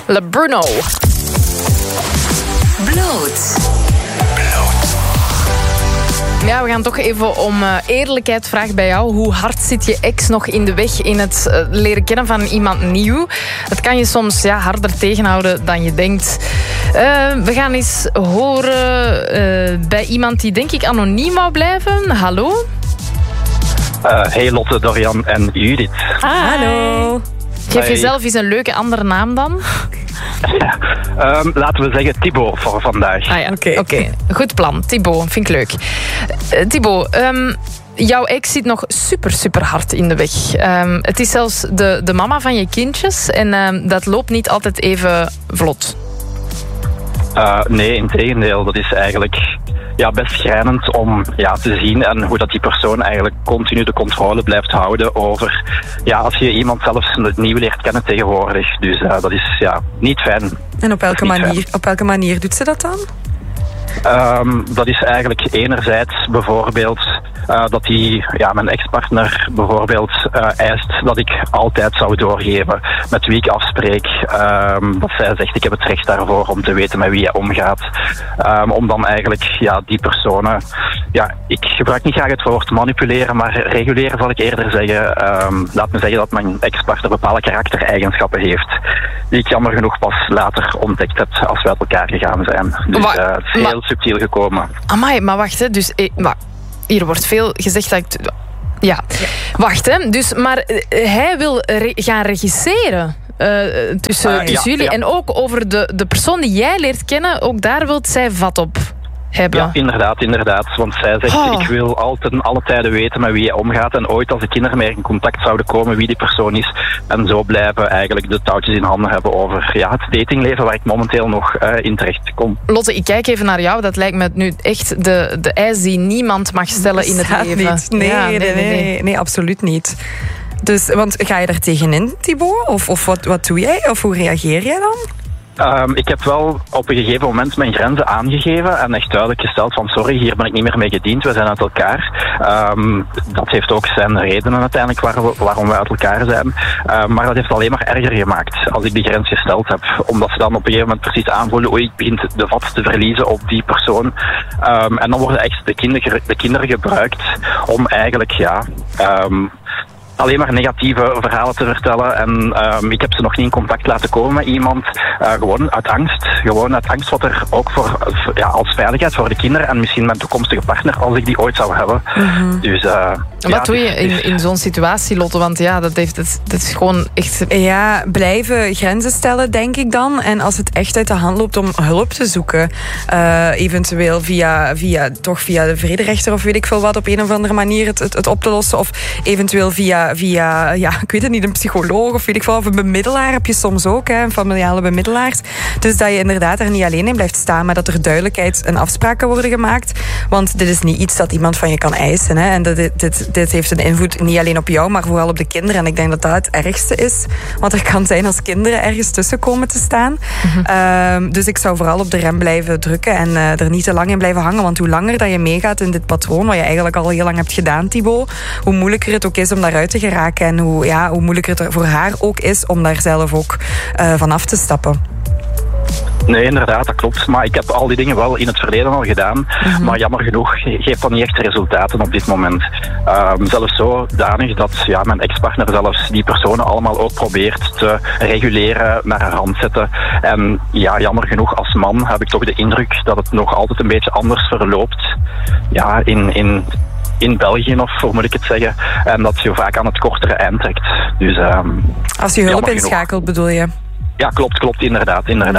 Le Bruno. Bloot. Ja, we gaan toch even om eerlijkheid vragen bij jou. Hoe hard zit je ex nog in de weg in het leren kennen van iemand nieuw? Dat kan je soms harder tegenhouden dan je denkt. We gaan eens horen bij iemand die denk ik anoniem wou blijven. Hallo? Hey Lotte, Dorian en Judith. Hallo. Geef jezelf eens een leuke andere naam dan. Laten we zeggen Thibaut voor vandaag. Ah ja, oké. Goed plan. Thibaut, vind ik leuk. Thibaut, jouw ex zit nog super hard in de weg. Het is zelfs de mama van je kindjes en dat loopt niet altijd even vlot. Nee, integendeel. Dat is eigenlijk best schrijnend om te zien en hoe dat die persoon eigenlijk continu de controle blijft houden over als je iemand zelfs nieuw leert kennen tegenwoordig. Dus dat is niet fijn. En op welke manier doet ze dat dan? Dat is eigenlijk enerzijds bijvoorbeeld dat mijn ex-partner bijvoorbeeld eist dat ik altijd zou doorgeven met wie ik afspreek. Dat zij zegt, ik heb het recht daarvoor om te weten met wie je omgaat. Om dan eigenlijk die personen... ik gebruik niet graag het woord manipuleren, maar reguleren zal ik eerder zeggen. Laat me zeggen dat mijn ex-partner bepaalde karaktereigenschappen heeft die ik jammer genoeg pas later ontdekt heb als we uit elkaar gegaan zijn. Dus het is heel subtiel gekomen. Amai, maar wacht, hè. Dus... hier wordt veel gezegd dat ik... Ja. Wacht, hè. Dus, maar hij wil gaan regisseren tussen jullie. En ook over de persoon die jij leert kennen, ook daar wil zij vat op hebben. Ja, inderdaad. Want zij zegt, ik wil altijd alle tijden weten met wie je omgaat. En ooit als de kinderen mee in contact zouden komen wie die persoon is. En zo blijven eigenlijk de touwtjes in handen hebben over het datingleven waar ik momenteel nog in terecht kom. Lotte, ik kijk even naar jou. Dat lijkt me nu echt de eis die niemand mag stellen in het leven. Niet. Nee, absoluut niet. Dus, want ga je daar tegenin, Thibaut? Of wat doe jij? Of hoe reageer jij dan? Ik heb wel op een gegeven moment mijn grenzen aangegeven en echt duidelijk gesteld van sorry, hier ben ik niet meer mee gediend, we zijn uit elkaar. Dat heeft ook zijn redenen uiteindelijk waarom we uit elkaar zijn. Maar dat heeft het alleen maar erger gemaakt als ik die grens gesteld heb. Omdat ze dan op een gegeven moment precies aanvoelen, oei, ik begin de vat te verliezen op die persoon. En dan worden echt de kinderen gebruikt om eigenlijk alleen maar negatieve verhalen te vertellen. En ik heb ze nog niet in contact laten komen met iemand. Gewoon uit angst wat er ook voor als veiligheid voor de kinderen en misschien mijn toekomstige partner als ik die ooit zou hebben. Mm-hmm. Dus, wat doe je in zo'n situatie, Lotte? Want dat is gewoon echt... Ja, blijven grenzen stellen, denk ik dan. En als het echt uit de hand loopt om hulp te zoeken. Eventueel via de vrederechter of weet ik veel wat, op een of andere manier het op te lossen. Of eventueel via ik weet het niet, een psycholoog of weet ik veel, of een bemiddelaar heb je soms ook, een familiale bemiddelaars. Dus dat je inderdaad er niet alleen in blijft staan, maar dat er duidelijkheid en afspraken worden gemaakt. Want dit is niet iets dat iemand van je kan eisen. Hè. En dit heeft een invloed niet alleen op jou, maar vooral op de kinderen. En ik denk dat dat het ergste is. Want er kan zijn als kinderen ergens tussen komen te staan. Mm-hmm. Dus ik zou vooral op de rem blijven drukken en er niet te lang in blijven hangen. Want hoe langer dat je meegaat in dit patroon, wat je eigenlijk al heel lang hebt gedaan, Thibaut, hoe moeilijker het ook is om daaruit te geraken en hoe moeilijker het voor haar ook is om daar zelf ook van af te stappen. Nee, inderdaad, dat klopt. Maar ik heb al die dingen wel in het verleden al gedaan. Mm-hmm. Maar jammer genoeg geeft dat niet echt resultaten op dit moment. Zelfs zodanig dat mijn ex-partner zelfs die personen allemaal ook probeert te reguleren, naar haar hand zetten. En jammer genoeg als man heb ik toch de indruk dat het nog altijd een beetje anders verloopt. Ja, in België, of hoe moet ik het zeggen? En dat je vaak aan het kortere eind trekt. Dus, als je hulp inschakelt, bedoel je? Ja, klopt, inderdaad.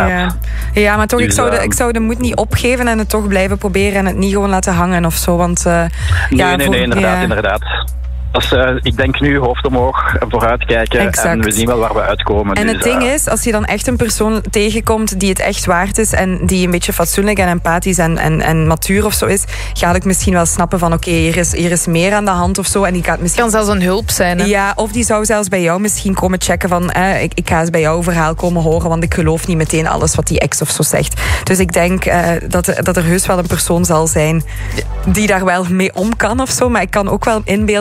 Ja, maar toch, dus, ik zou de moed niet opgeven en het toch blijven proberen en het niet gewoon laten hangen of zo, want... Nee, inderdaad. Dus, ik denk nu hoofd omhoog, vooruitkijken. Exact. En we zien wel waar we uitkomen. En dus, het ding is, als je dan echt een persoon tegenkomt die het echt waard is en die een beetje fatsoenlijk en empathisch en matuur of zo is, ga ik misschien wel snappen van oké, hier is meer aan de hand of zo. En die gaat misschien... kan zelfs een hulp zijn. Hè? Ja, of die zou zelfs bij jou misschien komen checken van ik ga eens bij jouw verhaal komen horen, want ik geloof niet meteen alles wat die ex of zo zegt. Dus ik denk dat er heus wel een persoon zal zijn die daar wel mee om kan of zo. Maar ik kan ook wel inbeelden dat het ook wel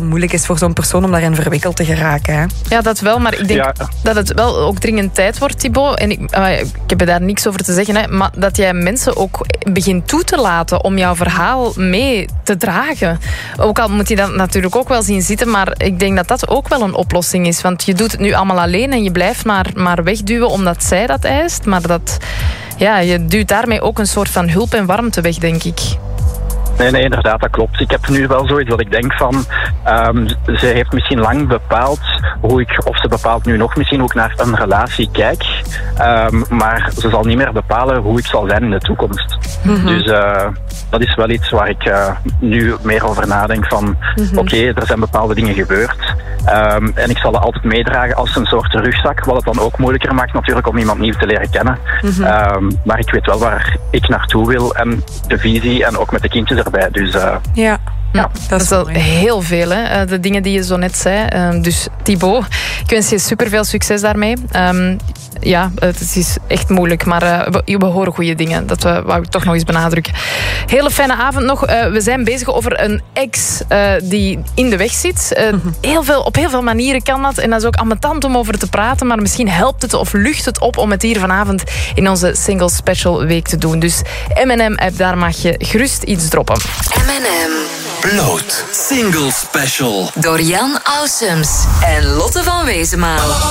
moeilijk is voor zo'n persoon om daarin verwikkeld te geraken. Hè? Ja, dat wel, maar ik denk dat het wel ook dringend tijd wordt, Thibaut. En ik heb er daar niks over te zeggen, hè, maar dat jij mensen ook begint toe te laten om jouw verhaal mee te dragen. Ook al moet je dat natuurlijk ook wel zien zitten, maar ik denk dat dat ook wel een oplossing is. Want je doet het nu allemaal alleen en je blijft maar wegduwen omdat zij dat eist. Maar je duwt daarmee ook een soort van hulp en warmte weg, denk ik. Nee, inderdaad, dat klopt. Ik heb nu wel zoiets dat ik denk van... ze heeft misschien lang bepaald of ze bepaalt nu nog misschien hoe ik naar een relatie kijk. Maar ze zal niet meer bepalen hoe ik zal zijn in de toekomst. Mm-hmm. Dus dat is wel iets waar ik nu meer over nadenk van... Oké, er zijn bepaalde dingen gebeurd. En ik zal het altijd meedragen als een soort rugzak, wat het dan ook moeilijker maakt natuurlijk om iemand nieuw te leren kennen. Mm-hmm. Maar ik weet wel waar ik naartoe wil en de visie en ook met de kindjes erbij. Dus, Ja, dat is wel heel veel, hè? De dingen die je zo net zei. Dus Thibaut, ik wens je superveel succes daarmee. Het is echt moeilijk, maar we horen goede dingen. Dat wou ik toch nog eens benadrukken. Hele fijne avond nog. We zijn bezig over een ex die in de weg zit. Op heel veel manieren kan dat. En dat is ook ambetant om over te praten. Maar misschien helpt het of lucht het op om het hier vanavond in onze Single Special Week te doen. Dus M&M-app, daar mag je gerust iets droppen. M&M. Bloot. Single Special. Door Jan Ausums en Lotte van Wezenmaal.